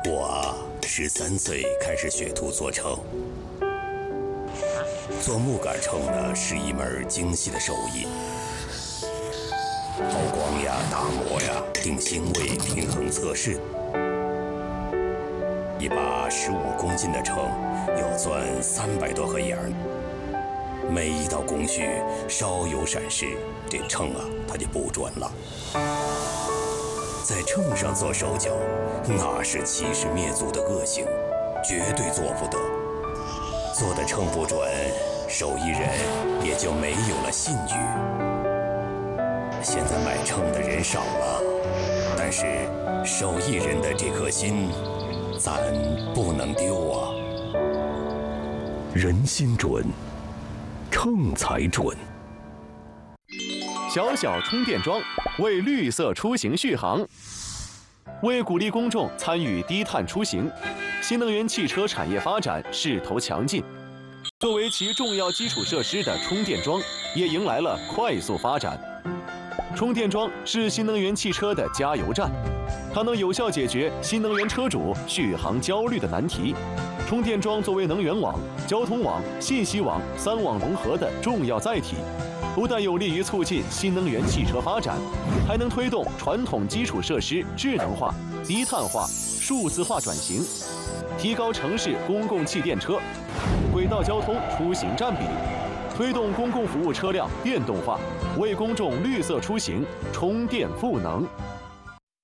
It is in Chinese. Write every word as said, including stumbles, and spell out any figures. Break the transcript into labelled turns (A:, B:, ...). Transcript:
A: 我啊，十三岁开始学徒做秤。做木杆秤呢，是一门精细的手艺。抛光呀、打磨呀、定星位、平衡测试。一把十五公斤的秤要钻三百多盒眼儿，每一道工序稍有闪失，这秤啊它就不准了。在秤上做手脚，那是欺师灭祖的恶行，绝对做不得。做的秤不准，手艺人也就没有了信誉。现在买秤的人少了，但是手艺人的这颗心，咱不能丢啊。人心准，秤才准。
B: 小小充电桩为绿色出行续航。为鼓励公众参与低碳出行，新能源汽车产业发展势头强劲。作为其重要基础设施的充电桩，也迎来了快速发展。充电桩是新能源汽车的加油站，它能有效解决新能源车主续航焦虑的难题。充电桩作为能源网、交通网、信息网三网融合的重要载体，不但有利于促进新能源汽车发展，还能推动传统基础设施智能化、低碳化、数字化转型，提高城市公共汽电车、轨道交通出行占比，推动公共服务车辆电动化，为公众绿色出行充电赋能。